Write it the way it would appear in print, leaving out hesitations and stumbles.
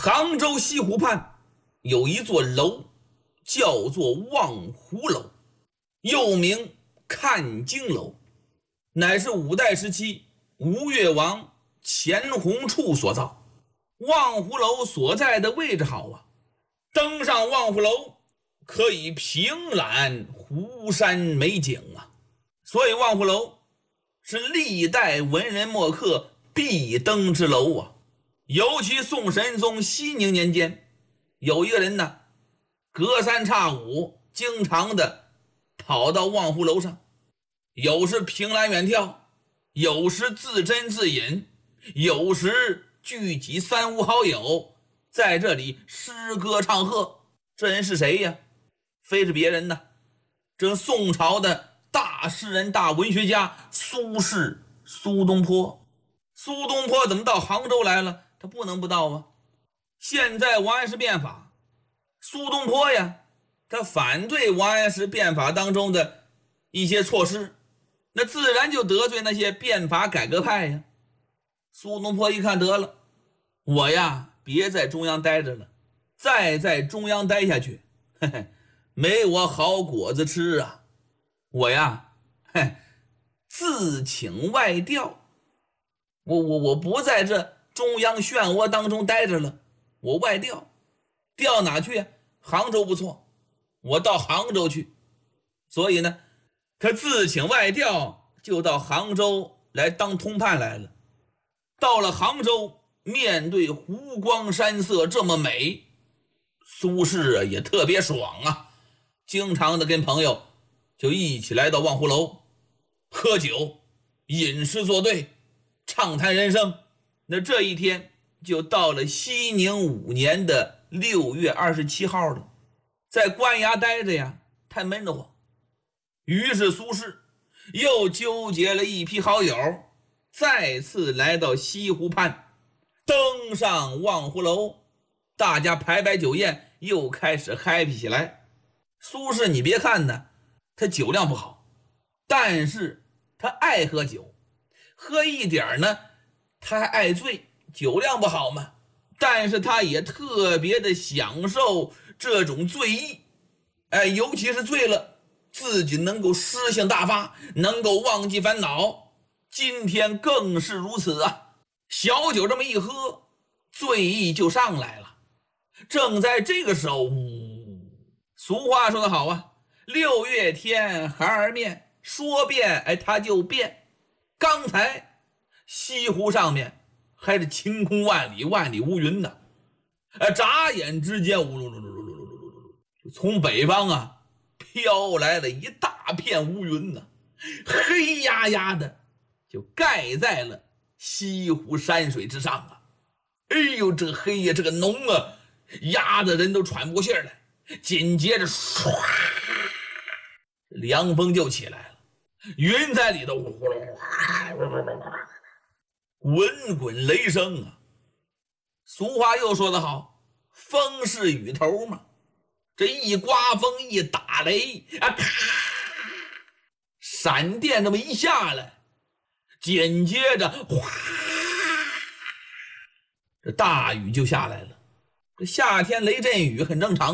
杭州西湖畔有一座楼，叫做望湖楼，又名看经楼，乃是五代时期吴越王钱弘处所造。望湖楼所在的位置好啊，登上望湖楼可以平览湖山美景啊，所以望湖楼是历代文人墨客必登之楼啊。尤其宋神宗熙宁年间，有一个人呢，隔三差五经常的跑到望湖楼上，有时凭栏远眺，有时自斟自饮，有时聚集三五好友在这里诗歌唱和。这人是谁呀？非是别人呢，这宋朝的大诗人大文学家苏轼，苏东坡。苏东坡怎么到杭州来了？他不能不到啊。现在王安石变法，苏东坡呀，他反对王安石变法当中的一些措施，那自然就得罪那些变法改革派呀。苏东坡一看，得了，我呀别在中央待着了，再在中央待下去，嘿嘿，没我好果子吃啊。我呀，自请外调，我不在这中央漩涡当中待着了，我外调，调哪去啊？杭州不错，我到杭州去。所以呢，他自请外调，就到杭州来当通判来了。到了杭州，面对湖光山色这么美，苏轼也特别爽啊，经常的跟朋友就一起来到望湖楼喝酒，吟诗作对，畅谈人生。那这一天就到了熙宁5年的6月27号了。在官衙待着呀，太闷得慌，于是苏轼又纠结了一批好友，再次来到西湖畔，登上望湖楼，大家排摆酒宴，又开始 happy 起来。苏轼你别看呢，他酒量不好，但是他爱喝酒，喝一点呢他还爱醉，酒量不好嘛，但是他也特别的享受这种醉意。尤其是醉了，自己能够诗性大发，能够忘记烦恼。今天更是如此啊，小酒这么一喝，醉意就上来了。正在这个时候，俗话说得好啊，6月天孩儿面，说变它就变。刚才西湖上面还是晴空万里，万里无云呢，眨眼之间，从北方啊飘来了一大片乌云呢，黑压压的就盖在了西湖山水之上啊。哎呦，这个黑呀，这个浓啊，压得人都喘不过气来。紧接着唰，凉风就起来了，云在里头滚滚雷声啊。俗话又说得好，风是雨头嘛，这一刮风一打雷啊，咔，闪电这么一下来，紧接着哗，这大雨就下来了。这夏天雷阵雨很正常。